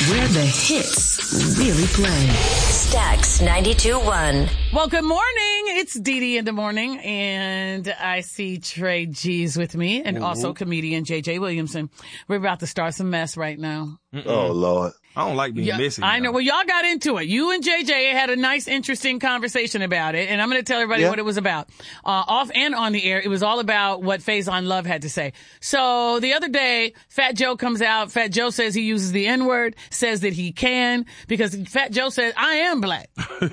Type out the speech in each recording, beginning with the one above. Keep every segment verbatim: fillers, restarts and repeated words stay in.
where the hits really play. Stax ninety-two point one. Well, good morning. It's Dee Dee in the morning, and I see Trey G's with me, and mm-hmm. also comedian J J Williamson. We're about to start some mess right now. Mm-mm. Oh, Lord. I don't like being yeah, messy. I know. Well, y'all got into it. You and J J had a nice, interesting conversation about it, and I'm going to tell everybody yeah. what it was about. Uh, off and on the air, it was all about what Faison Love had to say. So the other day, Fat Joe comes out. Fat Joe says he uses the N-word, says that he can, because Fat Joe says, I am black.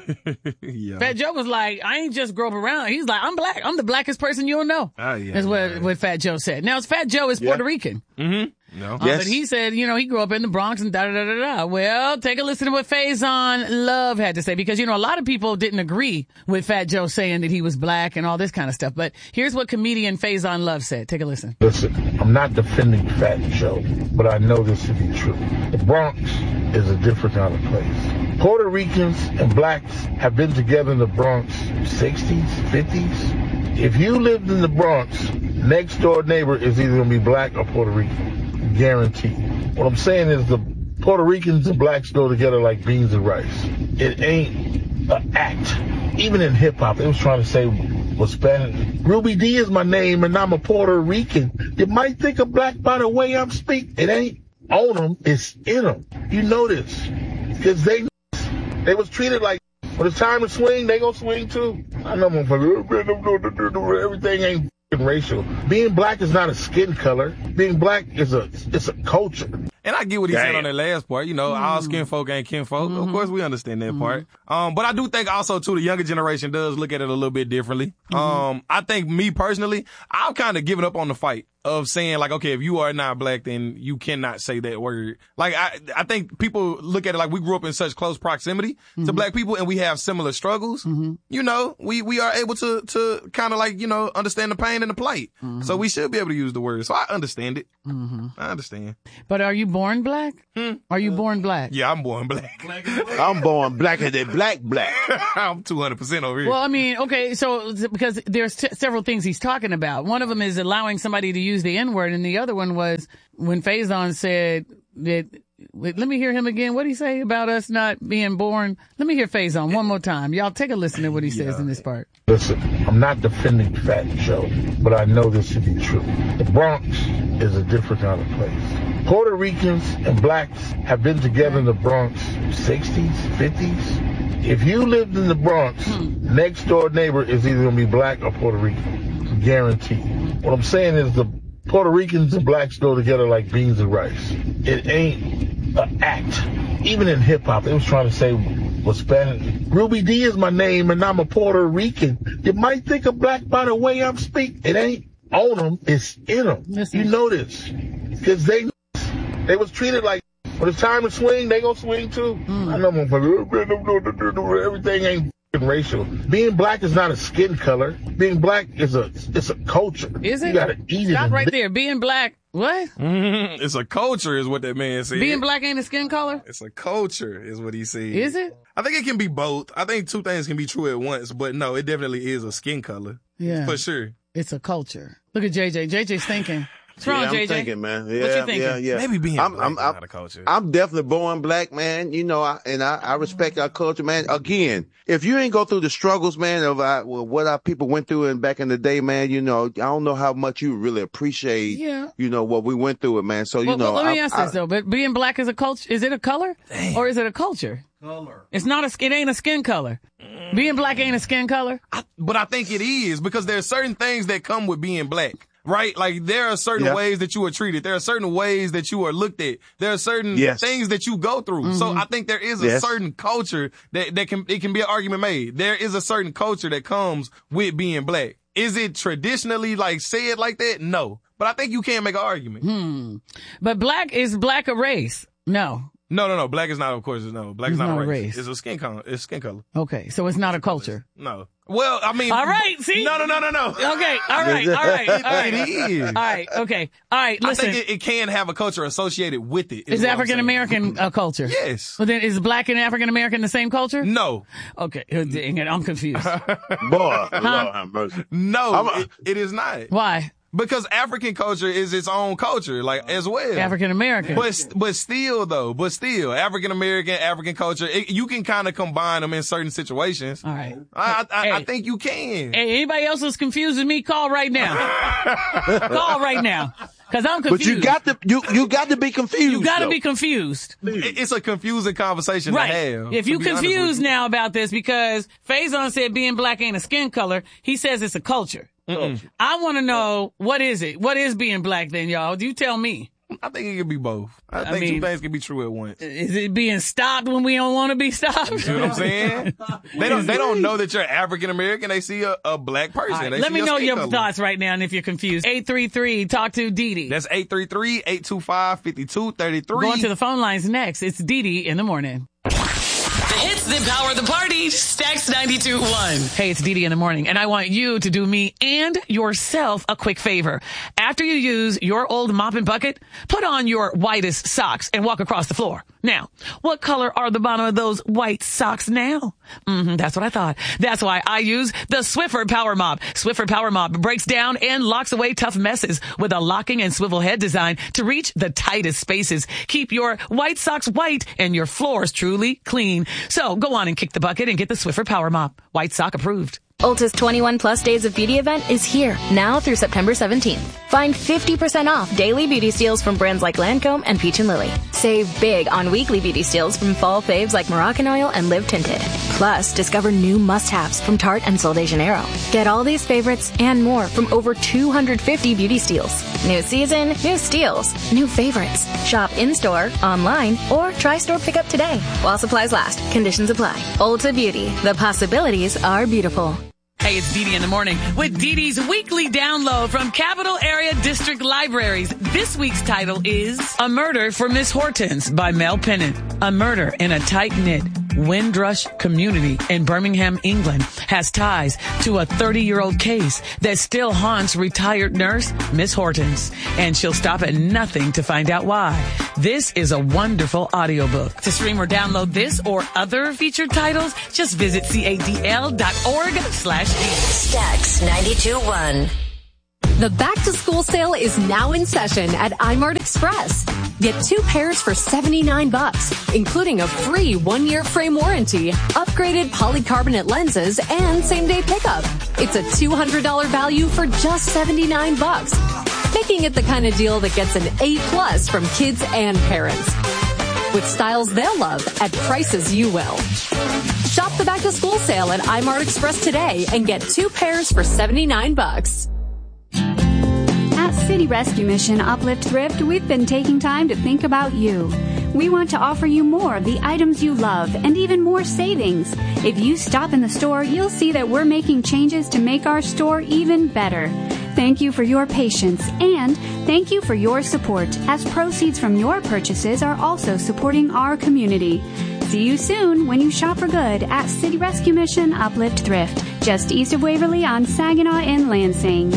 yeah. Fat Joe was like, I ain't just grow up around. He's like, I'm black. I'm the blackest person you'll know. Oh, yeah. That's what, yeah. what Fat Joe said. Now, Fat Joe is yeah. Puerto Rican. Mm-hmm. No. Uh, yes. But he said, you know, he grew up in the Bronx and da-da-da-da-da. Well, take a listen to what Faison Love had to say, because, you know, a lot of people didn't agree with Fat Joe saying that he was black and all this kind of stuff. But here's what comedian Faison Love said. Take a listen. Listen, I'm not defending Fat Joe, but I know this to be true. The Bronx is a different kind of place. Puerto Ricans and blacks have been together in the Bronx sixties, fifties. If you lived in the Bronx, next door neighbor is either going to be black or Puerto Rican. Guaranteed. What I'm saying is the Puerto Ricans and blacks go together like beans and rice. It ain't an act. Even in hip hop, they was trying to say was Spanish. Ruby D is my name and I'm a Puerto Rican. You might think of black by the way I'm speaking. It ain't on them, it's in them. You know this. Because they they was treated like when it's time to swing, they gonna swing too. I know motherfuckers, everything ain't racial. Being black is not a skin color. Being black is a it's a culture. And I get what he Damn. said on that last part. You know, mm. all skin folk ain't kin folk. Mm-hmm. Of course, we understand that mm-hmm. part. Um, but I do think also, too, the younger generation does look at it a little bit differently. Mm-hmm. Um, I think me personally, I've kind of given up on the fight of saying, like, okay, if you are not black, then you cannot say that word. Like, I I think people look at it like we grew up in such close proximity mm-hmm. to black people and we have similar struggles. Mm-hmm. You know, we, we are able to, to kind of like, you know, understand the pain and the plight. Mm-hmm. So we should be able to use the word. So I understand it. Mm-hmm. I understand. But are you born black? Hmm? Are you born black? Yeah, I'm born black. I'm born blacker than black black. I'm two hundred percent over here. Well, I mean, okay, so because there's t- several things he's talking about. One of them is allowing somebody to use the N-word, and the other one was when Faison said that, wait, let me hear him again. What did he say about us not being born? Let me hear Faison one more time. Y'all take a listen to what he says yeah. in this part. Listen, I'm not defending Fat Joe, but I know this to be true. The Bronx is a different kind of place. Puerto Ricans and blacks have been together in the Bronx sixties, fifties. If you lived in the Bronx, hmm. next door neighbor is either going to be black or Puerto Rican. Guaranteed. What I'm saying is the Puerto Ricans and blacks go together like beans and rice. It ain't an act. Even in hip hop, they was trying to say was Spanish. Ruby D is my name and I'm a Puerto Rican. You might think of black by the way I'm speaking. It ain't on them, it's in them. Listen. You know this. Because they they was treated like when it's time to swing, they gonna swing too. Mm. I know motherfuckers, everything ain't racial. Being black is not a skin color. Being black is a it's a culture. Is it? You gotta eat Stop it. right there. Being black, what? Mm-hmm. It's a culture is what that man said. Being black ain't a skin color? It's a culture is what he said. Is it? I think it can be both. I think two things can be true at once, but no, it definitely is a skin color. Yeah. For sure. It's a culture. Look at J J. J J's thinking. What's wrong, yeah, I'm J J? thinking, man. Yeah, what you thinking? Yeah, yeah. Maybe being I'm, black I'm, is I'm, not a culture. I'm definitely born black, man. You know, I, and I, I respect our culture, man. Again, if you ain't go through the struggles, man, of our, what our people went through and back in the day, man, you know, I don't know how much you really appreciate, yeah. you know, what we went through it, man. So, you well, know. Well, let me I, ask I, this, though. But being black is a culture. Is it a color? Damn. Or is it a culture? Color. It's not a, it ain't a skin color. Mm. Being black ain't a skin color. I, but I think it is because there are certain things that come with being black. Right? Like, there are certain yeah. ways that you are treated. There are certain ways that you are looked at. There are certain yes. things that you go through. Mm-hmm. So I think there is a yes. certain culture that, that can, it can be an argument made. There is a certain culture that comes with being black. Is it traditionally, like, said like that? No. But I think you can make an argument. Hmm. But black, is black a race? No. No, no, no. Black is not, of course, no. Black is it's not, not a race. race. It's a skin color. It's skin color. Okay. So it's not a culture. No. Well, I mean. All right. See? No, no, no, no, no. Okay. All right. All right. All right. It is. All right. Okay. All right. Listen. I think it, it can have a culture associated with it. Is, is African American a culture? Yes. Well, then is black and African American the same culture? No. Okay. Dang it. I'm confused. Boy, huh? Lord have mercy. No, it, it is not. Why? Because African culture is its own culture, like, as well. African American. But, but still, though, but still, African American, African culture, it, you can kind of combine them in certain situations. All right. I, I, hey, I think you can. Hey, anybody else who's confused with me, call right now. Call right now. Cause I'm confused. But you got to, you, you got to be confused. You got to though. be confused. It, it's a confusing conversation Right. to have. If you to be honest confused with you. now about this because Faison said being black ain't a skin color, he says it's a culture. Mm-mm. I want to know, what is it? What is being black then, y'all? You tell me. I think it can be both. I, I think mean, two things can be true at once. Is it being stopped when we don't want to be stopped? You know what I'm saying? They don't, they don't know that you're African American. They see a, a black person. All right, They let see me your know skin your color. thoughts right now, and if you're confused. eight three three, talk to Dee Dee. That's eight three three, eight two five, five two three three. Going to the phone lines next. It's Dee Dee in the morning. The hits that power the party. Stacks ninety-two point one. Hey, it's Dee Dee in the morning, and I want you to do me and yourself a quick favor. After you use your old mop and bucket, put on your whitest socks and walk across the floor. Now, what color are the bottom of those white socks now? Mm-hmm, that's what I thought. That's why I use the Swiffer Power Mop. Swiffer Power Mop breaks down and locks away tough messes with a locking and swivel head design to reach the tightest spaces. Keep your white socks white and your floors truly clean. So go on and kick the bucket and get the Swiffer Power Mop. White sock approved. Ulta's twenty-one plus days of beauty event is here now through September seventeenth. Find fifty percent off daily beauty steals from brands like Lancome and Peach and Lily. Save big on weekly beauty steals from fall faves like Moroccan Oil and Live Tinted. Plus, discover new must-haves from Tarte and Sol de Janeiro. Get all these favorites and more from over two hundred fifty beauty steals. New season, new steals, new favorites. Shop in-store, online, or try store pickup today. While supplies last, conditions apply. Ulta Beauty. The possibilities are beautiful. Hey, it's Dee Dee in the morning with Dee Dee's weekly download from Capital Area District Libraries. This week's title is A Murder for Miss Hortense by Mel Pennant. A murder in a tight-knit Windrush community in Birmingham, England has ties to a thirty-year-old case that still haunts retired nurse Miss Hortense, and she'll stop at nothing to find out why. This is a wonderful audiobook. To stream or download this or other featured titles, just visit cadl.org slash Stacks ninety-two point one. The back-to-school sale is now in session at iMart Express. Get two pairs for seventy-nine bucks, including a free one-year frame warranty, upgraded polycarbonate lenses, and same-day pickup. It's a two hundred dollars value for just seventy-nine bucks, making it the kind of deal that gets an A plus from kids and parents. With styles they'll love at prices you will. Shop the back-to-school sale at iMart Express today and get two pairs for seventy-nine bucks. At City Rescue Mission Uplift Thrift, we've been taking time to think about you. We want to offer you more of the items you love and even more savings. If you stop in the store, you'll see that we're making changes to make our store even better. Thank you for your patience and thank you for your support, as proceeds from your purchases are also supporting our community. See you soon when you shop for good at City Rescue Mission Uplift Thrift, just east of Waverly on Saginaw and Lansing.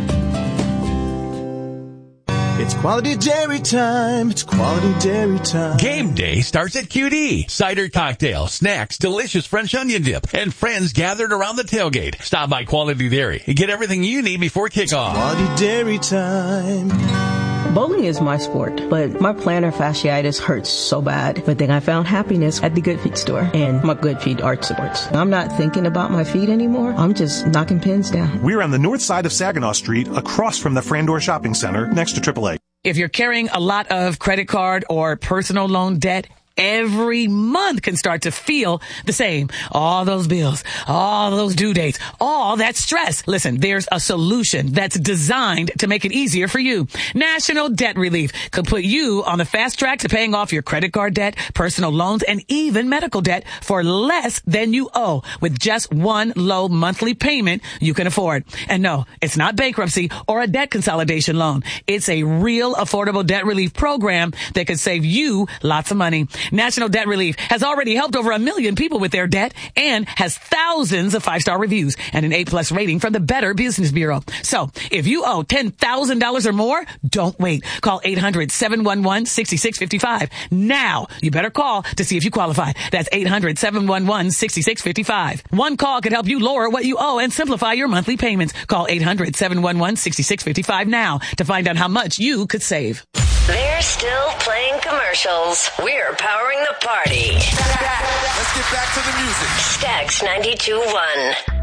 It's quality dairy time. It's quality dairy time. Game day starts at Q D. Cider cocktail, snacks, delicious French onion dip, and friends gathered around the tailgate. Stop by Quality Dairy and get everything you need before kickoff. Quality dairy time. Bowling is my sport, but my plantar fasciitis hurts so bad. But then I found happiness at the Good Feet store and my Good Feet Arch Supports. I'm not thinking about my feet anymore. I'm just knocking pins down. We're on the north side of Saginaw Street, across from the Frandor Shopping Center, next to triple A. If you're carrying a lot of credit card or personal loan debt, every month can start to feel the same. All those bills, all those due dates, all that stress. Listen, there's a solution that's designed to make it easier for you. National Debt Relief could put you on the fast track to paying off your credit card debt, personal loans, and even medical debt for less than you owe with just one low monthly payment you can afford. And no, it's not bankruptcy or a debt consolidation loan. It's a real affordable debt relief program that could save you lots of money. National Debt Relief has already helped over a million people with their debt and has thousands of five-star reviews and an A-plus rating from the Better Business Bureau. So if you owe ten thousand dollars or more, don't wait. Call eight hundred, seven one one, six six five five. Now, you better call to see if you qualify. That's eight hundred, seven one one, six six five five. One call could help you lower what you owe and simplify your monthly payments. Call eight hundred, seven one one, six six five five now to find out how much you could save. They're still playing commercials. We're powering the party. Let's get back to the music. Stax ninety-two point one.